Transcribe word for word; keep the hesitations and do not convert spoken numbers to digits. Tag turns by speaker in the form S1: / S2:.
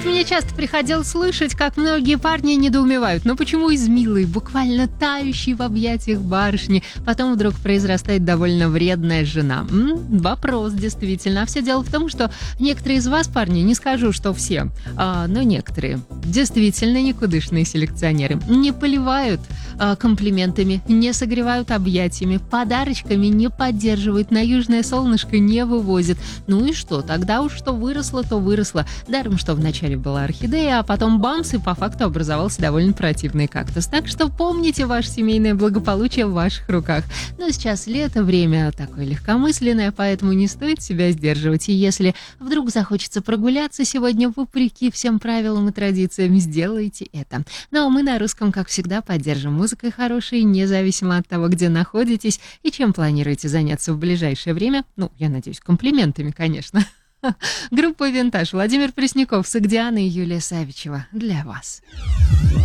S1: Вот мне часто приходилось слышать, как многие парни недоумевают, ну почему из милой, буквально тающей в объятиях барышни, потом вдруг произрастает довольно вредная жена. М-м, вопрос, действительно. А все дело в том, что некоторые из вас, парни, не скажу, что все, а, но некоторые, действительно никудышные селекционеры, не поливают а, комплиментами, не согревают объятиями, подарочками не поддерживают, на южное солнышко не вывозят. Ну и что? Тогда уж что выросло, то выросло. Даром, что вначале была орхидея, а потом бамс, и по факту образовался довольно противный кактус. Так что помните, ваше семейное благополучие в ваших руках. Но сейчас лето, время такое легкомысленное, поэтому не стоит себя сдерживать. И если вдруг захочется прогуляться сегодня вопреки всем правилам и традициям, сделайте это. Ну а мы на русском, как всегда, поддержим музыкой хорошей, независимо от того, где находитесь и чем планируете заняться в ближайшее время. Ну, я надеюсь, комплиментами, конечно. Группа «Винтаж», Владимир Пресняков, Согдиана и Юлия Савичева. Для вас.